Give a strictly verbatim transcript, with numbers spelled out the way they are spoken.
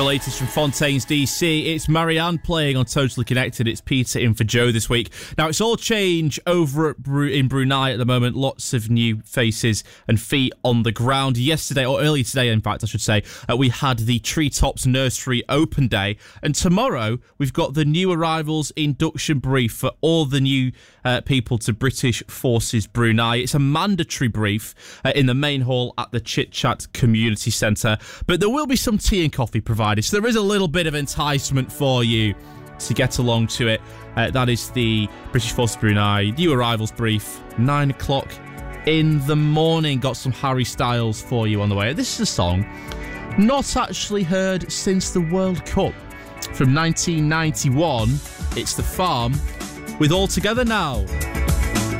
the latest from Fontaine's D C. It's Marianne playing on Totally Connected. It's Peter in for Joe this week. Now, it's all change over at Bru- in Brunei at the moment. Lots of new faces and feet on the ground. Yesterday, or early today, in fact, I should say, uh, we had the Treetops Nursery Open Day. And tomorrow, we've got the new arrivals induction brief for all the new uh, people to British Forces Brunei. It's a mandatory brief uh, in the main hall at the Chit Chat Community Centre. But there will be some tea and coffee provided, so there is a little bit of enticement for you to get along to it. Uh, that is the British Forces Brunei new arrivals brief, nine o'clock in the morning. Got some Harry Styles for you on the way. This is a song not actually heard since the World Cup from nineteen ninety-one. It's The Farm with All Together Now.